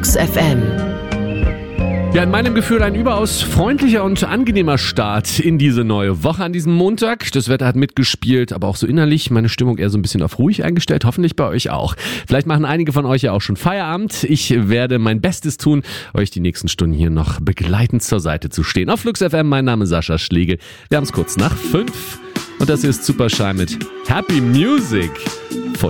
Flux FM. Ja, in meinem Gefühl ein überaus freundlicher und angenehmer Start in diese neue Woche an diesem Montag. Das Wetter hat mitgespielt, aber auch so innerlich meine Stimmung eher so ein bisschen auf ruhig eingestellt. Hoffentlich bei euch auch. Vielleicht machen einige von euch ja auch schon Feierabend. Ich werde mein Bestes tun, euch die nächsten Stunden hier noch begleitend zur Seite zu stehen. Auf Flux FM, mein Name ist Sascha Schlegel. Wir haben es kurz nach 5 und das hier ist Supershy mit Happy Music.